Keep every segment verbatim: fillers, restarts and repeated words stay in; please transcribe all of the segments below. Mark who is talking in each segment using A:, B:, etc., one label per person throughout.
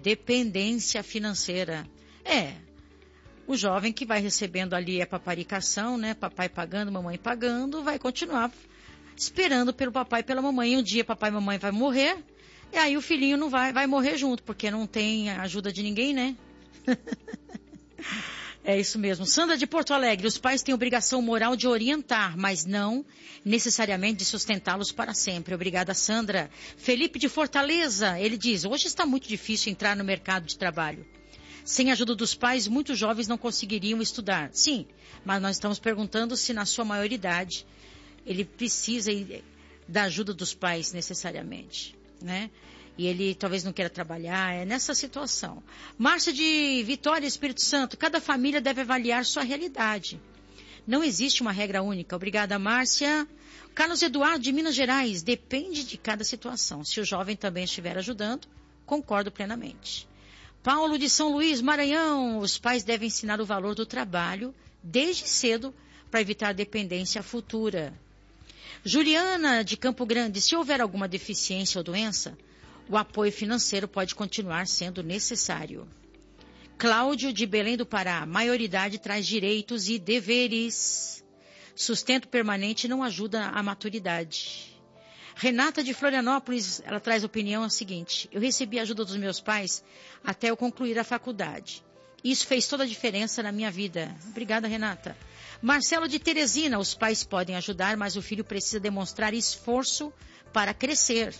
A: dependência financeira. É, o jovem que vai recebendo ali a paparicação, né? Papai pagando, mamãe pagando, vai continuar esperando pelo papai e pela mamãe. Um dia papai e mamãe vai morrer, e aí o filhinho não vai, vai morrer junto, porque não tem ajuda de ninguém, né? É isso mesmo. Sandra de Porto Alegre, os pais têm obrigação moral de orientar, mas não necessariamente de sustentá-los para sempre. Obrigada, Sandra. Felipe de Fortaleza, ele diz, hoje está muito difícil entrar no mercado de trabalho. Sem a ajuda dos pais, muitos jovens não conseguiriam estudar. Sim, mas nós estamos perguntando se na sua maioridade ele precisa da ajuda dos pais necessariamente, né? E ele talvez não queira trabalhar, é nessa situação. Márcia de Vitória, Espírito Santo, cada família deve avaliar sua realidade. Não existe uma regra única. Obrigada, Márcia. Carlos Eduardo, de Minas Gerais, depende de cada situação. Se o jovem também estiver ajudando, concordo plenamente. Paulo de São Luís, Maranhão, os pais devem ensinar o valor do trabalho desde cedo para evitar dependência futura. Juliana de Campo Grande, se houver alguma deficiência ou doença, o apoio financeiro pode continuar sendo necessário. Cláudio de Belém do Pará, maioridade traz direitos e deveres. Sustento permanente não ajuda a maturidade. Renata de Florianópolis, ela traz a opinião a seguinte, eu recebi a ajuda dos meus pais até eu concluir a faculdade. Isso fez toda a diferença na minha vida. Obrigada, Renata. Marcelo de Teresina, os pais podem ajudar, mas o filho precisa demonstrar esforço para crescer.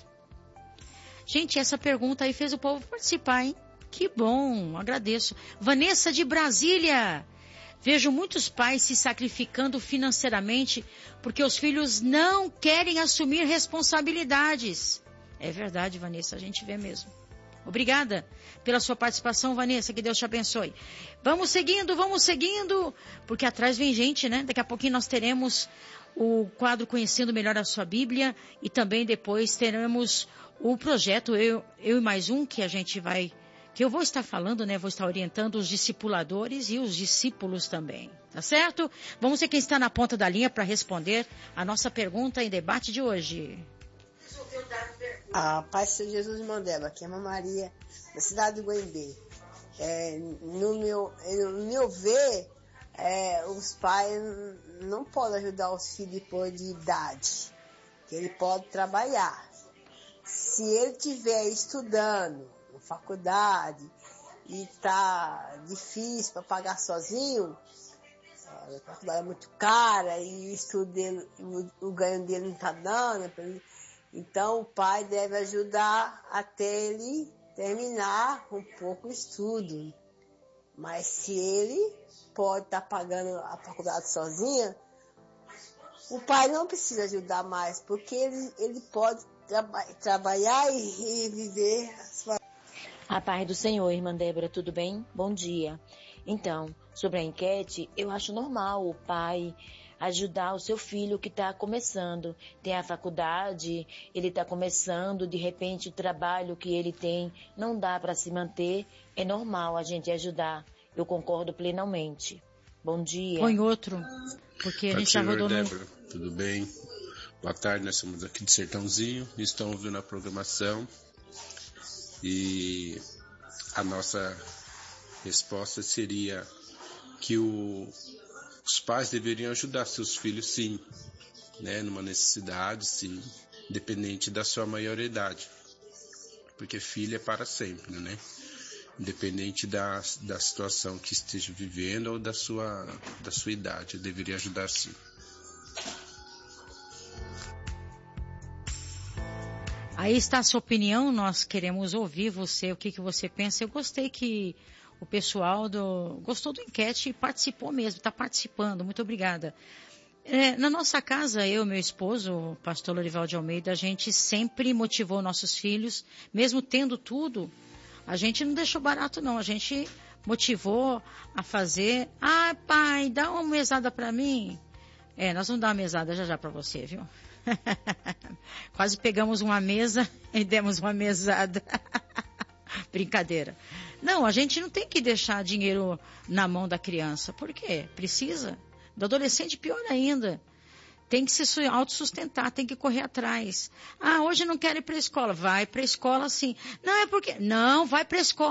A: Gente, essa pergunta aí fez o povo participar, hein? Que bom, agradeço. Vanessa de Brasília. Vejo muitos pais se sacrificando financeiramente porque os filhos não querem assumir responsabilidades. É verdade, Vanessa, a gente vê mesmo. Obrigada pela sua participação, Vanessa, que Deus te abençoe. Vamos seguindo, vamos seguindo, porque atrás vem gente, né? Daqui a pouquinho nós teremos o quadro Conhecendo Melhor a Sua Bíblia e também depois teremos o projeto Eu, eu e Mais Um, que a gente vai, que eu vou estar falando, né? Vou estar orientando os discipuladores e os discípulos também, tá certo? Vamos ver quem está na ponta da linha para responder a nossa pergunta em debate de hoje.
B: A paz de Jesus de Mandela, aqui é a Maria, da cidade do Goiânia. É, no, meu, no meu ver, é, os pais não podem ajudar os filhos depois de idade, que ele pode trabalhar. Se ele estiver estudando na faculdade e tá difícil para pagar sozinho, a faculdade é muito cara e o estudo dele, o, o ganho dele não está dando, então o pai deve ajudar até ele terminar um pouco o estudo. Mas se ele pode estar tá pagando a faculdade sozinha, o pai não precisa ajudar mais, porque ele, ele pode traba- trabalhar e, e viver a sua...
C: A paz do Senhor, irmã Débora, tudo bem? Bom dia. Então, sobre a enquete, eu acho normal o pai ajudar o seu filho que está começando. Tem a faculdade, ele está começando, de repente o trabalho que ele tem não dá para se manter. É normal a gente ajudar. Eu concordo plenamente. Bom dia.
A: Põe outro, porque a gente já rodou no...
D: Débora, tudo bem? Boa tarde, nós estamos aqui de Sertãozinho, estamos ouvindo a programação e a nossa resposta seria que o, os pais deveriam ajudar seus filhos, sim, né, numa necessidade, sim, independente da sua maioridade, porque filho é para sempre, né? Independente da, da situação que esteja vivendo ou da sua, da sua idade, eu deveria ajudar sim.
A: Aí está a sua opinião, nós queremos ouvir você, o que, que você pensa. Eu gostei que o pessoal do, gostou do enquete e participou mesmo, está participando, muito obrigada. É, na nossa casa, eu e meu esposo, o pastor Lorival de Almeida, a gente sempre motivou nossos filhos, mesmo tendo tudo, a gente não deixou barato não, a gente motivou a fazer, ah pai, dá uma mesada para mim. É, nós vamos dar uma mesada já já para você, viu? Quase pegamos uma mesa e demos uma mesada. Brincadeira. Não, a gente não tem que deixar dinheiro na mão da criança. Por quê? Precisa. Do adolescente, pior ainda. Tem que se autossustentar, tem que correr atrás. Ah, hoje não quero ir para a escola. Vai para a escola sim. Não, é porque... Não, vai para a escola.